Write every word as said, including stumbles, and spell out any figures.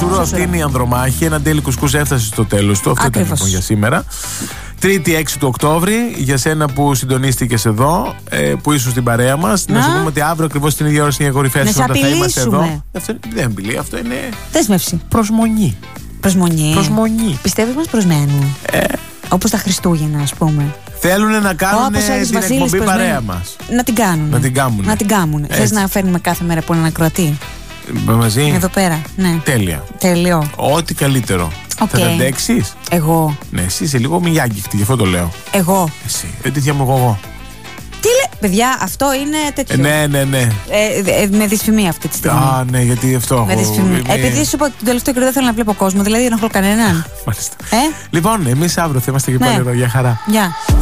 Σούσουρο, αυτή είναι η Ανδρομάχη. Ένα τέλει κουσκούς έφτασε στο τέλος του. Αυτό ήταν λοιπόν για σήμερα. Τρίτη έξι του Οκτώβρη, για σένα που συντονίστηκες εδώ, ε, που ήσουν στην παρέα μας. Να, να σου πούμε ότι αύριο ακριβώς την ίδια ώρα στην κορυφαία σου θα είμαστε εδώ. Αυτό δεν είναι απειλή, αυτό είναι. Δέσμευση. Προσμονή. Προσμονή. Προσμονή. Πιστεύεις μας προσμένουν. Ε. Όπως τα Χριστούγεννα, ας πούμε. Θέλουν να κάνουν την εκπομπή παρέα μας. Να την κάνουν. Να την κάνουν. Να την κάνουν. Θες να φέρνουμε κάθε μέρα από έναν ακροατή. Μαζί. Εδώ πέρα. Ναι. Τέλεια. Τέλειο. Ό,τι καλύτερο. Okay. Θα τα αντέξεις. Εγώ. Ναι, εσύ είσαι λίγο μοιάγγικτη, γι' αυτό το λέω. Εγώ. Εσύ. Δεν τη μου εγώ. Τι λέει, παιδιά, αυτό είναι τέτοιο. Ε, ναι, ναι, ναι. Ε, ε, με δυσφημία αυτή τη στιγμή. Α, ναι, γιατί αυτό. Με δυσφημία. Ε, Επειδή σου είπα ότι τον τελευταίο καιρό δεν θέλω να βλέπω κόσμο, δηλαδή δεν έχω κανέναν. Μάλιστα. Ε? Λοιπόν, εμείς αύριο θα είμαστε και πάλι εδώ. Για χαρά. Γεια.